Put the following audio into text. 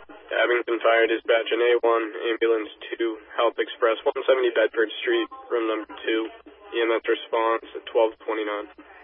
Abington Fire Dispatch and A1, Ambulance 2, Health Express, 170 Bedford Street, room number 2. EMS response at 12:29.